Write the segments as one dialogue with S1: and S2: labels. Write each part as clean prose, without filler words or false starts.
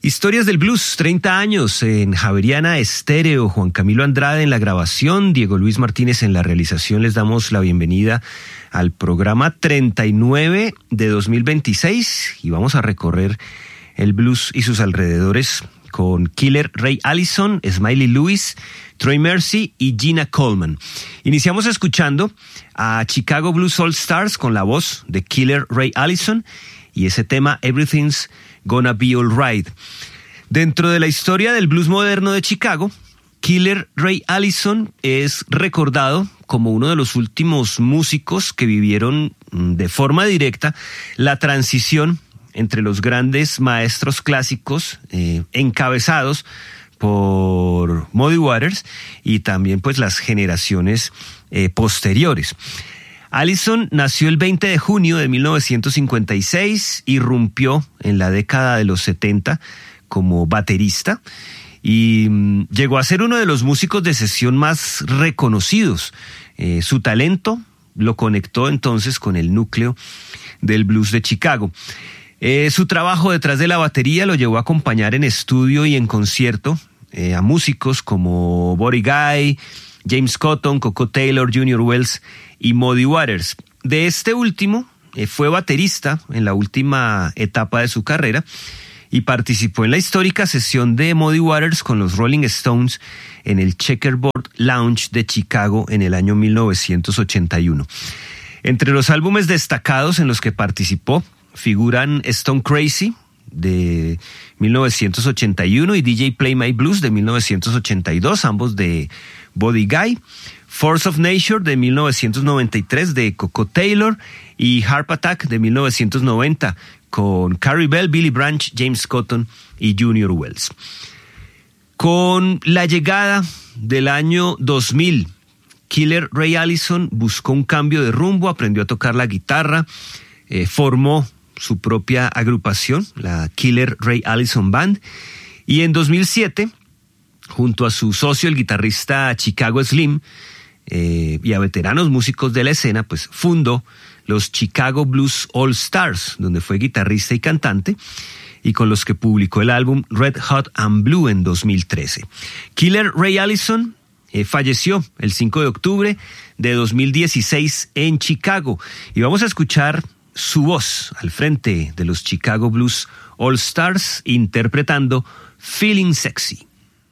S1: Historias del Blues, 30 años en Javeriana Estéreo. Juan Camilo Andrade en la grabación, Diego Luis Martínez en la realización. Les damos la bienvenida al programa 39 de 2026 y vamos a recorrer el blues y sus alrededores con Killer Ray Allison, Smiley Lewis, Troy Mercy y Gina Coleman. Iniciamos escuchando a Chicago Blues All Stars con la voz de Killer Ray Allison y ese tema Everything's Gonna Be Alright. Dentro de la historia del blues moderno de Chicago, Killer Ray Allison es recordado como uno de los últimos músicos que vivieron de forma directa la transición entre los grandes maestros clásicos encabezados por Muddy Waters y también pues las generaciones posteriores. Allison nació el 20 de junio de 1956, irrumpió en la década de los 70 como baterista y llegó a ser uno de los músicos de sesión más reconocidos. Su talento lo conectó entonces con el núcleo del blues de Chicago. Su trabajo detrás de la batería lo llevó a acompañar en estudio y en concierto a músicos como Buddy Guy, James Cotton, Coco Taylor, Junior Wells y Muddy Waters. De este último fue baterista en la última etapa de su carrera y participó en la histórica sesión de Muddy Waters con los Rolling Stones en el Checkerboard Lounge de Chicago en el año 1981. Entre los álbumes destacados en los que participó figuran Stone Crazy de 1981 y DJ Play My Blues de 1982, ambos de Buddy Guy, Force of Nature de 1993 de Coco Taylor y Harp Attack de 1990 con Carrie Bell, Billy Branch, James Cotton y Junior Wells. Con la llegada del año 2000, Killer Ray Allison buscó un cambio de rumbo, aprendió a tocar la guitarra, formó su propia agrupación, la Killer Ray Allison Band, y en 2007, junto a su socio, el guitarrista Chicago Slim, y a veteranos músicos de la escena, pues fundó los Chicago Blues All Stars, donde fue guitarrista y cantante, y con los que publicó el álbum Red Hot and Blue en 2013. Killer Ray Allison falleció el 5 de octubre de 2016 en Chicago, y vamos a escuchar su voz al frente de los Chicago Blues All Stars interpretando Feeling Sexy.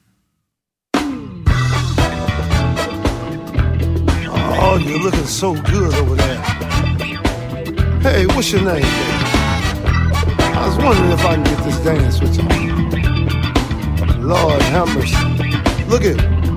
S2: Oh, you're looking so good over there. Hey, what's your name, baby? I was wondering if I can get this dance with you. Lord have mercy. Look at it.